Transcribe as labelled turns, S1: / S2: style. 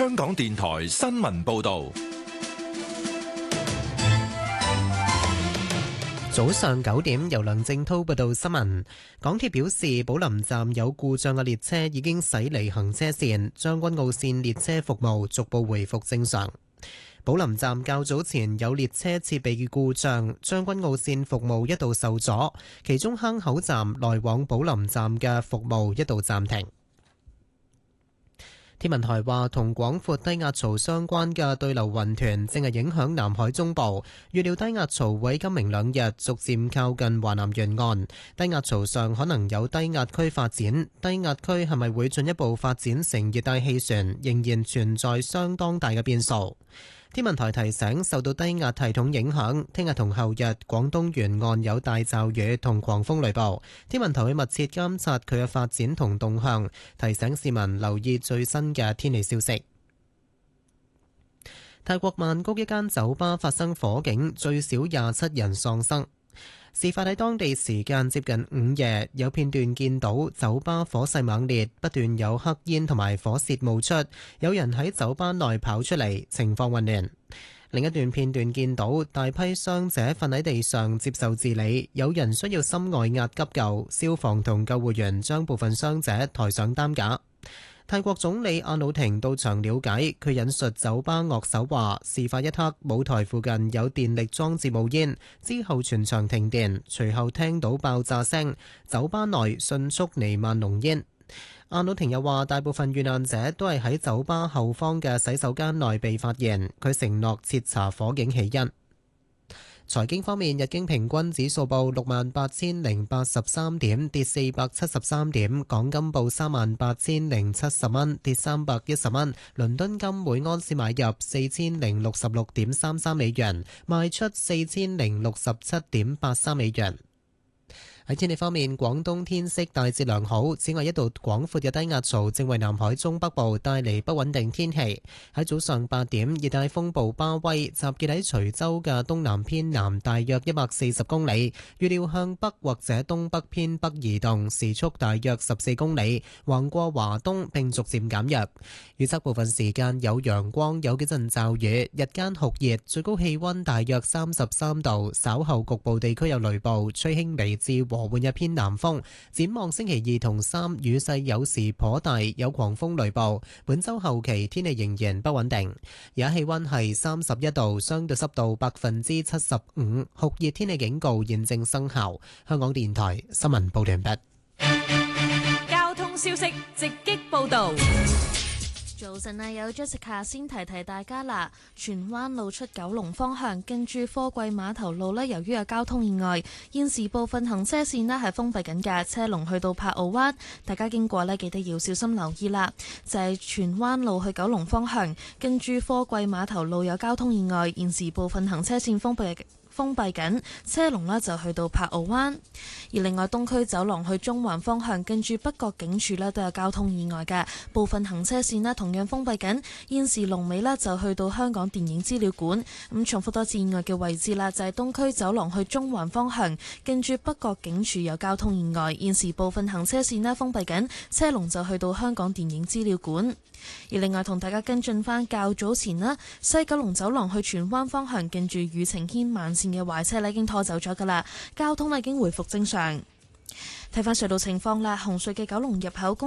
S1: 香港電台新聞報道。
S2: 早上9點，由梁正滔報道新聞。港鐵表示，寶林站有故障嘅列車已經駛離行車線，將軍澳線列車服務逐步回復正常。寶林站較早前有列車設備故障，將軍澳線服務一度受阻，其中坑口站來往寶林站嘅服務一度暫停。天文台話，同廣闊低壓槽相關嘅對流雲團正係影響南海中部，預料低壓槽會今明兩日逐漸靠近華南沿岸，低壓槽上可能有低壓區發展，低壓區係咪會進一步發展成熱帶氣旋，仍然存在相當大嘅變數。天文台提醒，受到低壓系統影響，聽日同後日廣東沿岸有大驟雨同狂風雷暴。天文台會密切監察佢嘅發展同動向，提醒市民留意最新嘅天氣消息。泰國曼谷一間酒吧發生火警，最少27人喪生。事發喺當地時間接近午夜，有片段見到酒吧火勢猛烈，不斷有黑煙同埋火舌冒出，有人喺酒吧內跑出嚟，情況混亂。另一段片段見到大批傷者瞓喺地上接受治理，有人需要心外壓急救，消防同救護員將部分傷者抬上擔架。泰國總理阿努廷到場了解，佢引述酒吧樂手話，事發一刻舞台附近有電力裝置冒煙，之後全場停電，隨後聽到爆炸聲，酒吧內迅速彌漫濃煙。阿努廷又話，大部分遇難者都係喺酒吧後方嘅洗手間內被發現，佢承諾徹查火警起因。財經方面，日經平均指數報68,083點，跌473點；港金報38,070蚊，跌310蚊。倫敦金每安士買入4066.33美元，賣出4067.83美元。喺天氣方面，廣東天色大致良好，此外一道廣闊嘅低壓槽正為南海中北部帶嚟不穩定天氣。喺早上8點，熱帶風暴巴威集結喺徐州嘅東南偏南大約140公里，預料向北或者東北偏北移動，時速大約14公里，橫過華東並逐漸減弱。預測部分時間有陽光，有幾陣驟雨，日間酷熱，最高氣溫大約33度，稍後局部地區有雷暴，吹輕微至和緩一偏南風。展望星期2同3，雨勢有時頗大，有狂風雷暴。本周後期天氣仍然不穩定。而家氣溫係31度，相對濕度75%，酷熱天氣警告現正生效。香港電台新聞報道完畢。
S3: 交通消息直擊報道。
S4: 早晨啊，有 Jessica 先提提大家啦。荃灣路出九龍方向，經住貨櫃碼頭路呢，由於有交通意外，現時部分行車線呢係封閉緊嘅，車龍去到柏傲灣，大家經過呢，記得要小心留意啦。就係荃灣路去九龍方向，經住貨櫃碼頭路有交通意外，現時部分行車線封閉緊，車龍呢就去到柏傲灣。而另外東區走廊去中環方向，近住北角警署呢都有交通意外嘅，部分行車線呢同樣封閉緊，現時龍尾呢就去到香港電影資料館。咁重複多次意外嘅位置啦，就係東區走廊去中環方向，近住北角警署有交通意外，現時部分行車線呢封閉緊，車龍就去到香港電影資料館。而另外同大家跟進翻較早前啦，西九龍走廊去荃灣方向，近住宇晴軒慢線嘅壞車已經拖走咗噶啦，交通已經回復正常。睇翻隧道情況啦，紅隧嘅九龍入口